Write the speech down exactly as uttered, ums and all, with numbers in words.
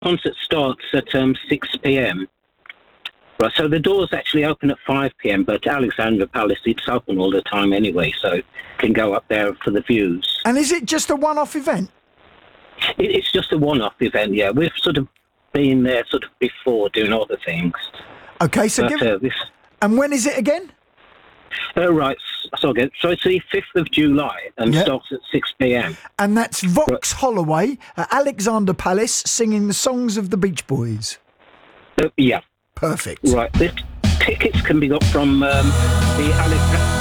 concert starts at um, six p.m. Right, so the doors actually open at five p.m, but Alexandra Palace, it's open all the time anyway, so you can go up there for the views. And is it just a one-off event? It, it's just a one-off event, yeah. We've sort of been there sort of before doing other things. Okay, so but, give... uh, this, And when is it again? uh, right, so, again, so it's the fifth of July and Yep. starts at six p.m. And that's Vox Holloway at Alexander Palace singing the songs of the Beach Boys. Uh, yeah. Perfect. Right, the tickets can be got from um, the Alex.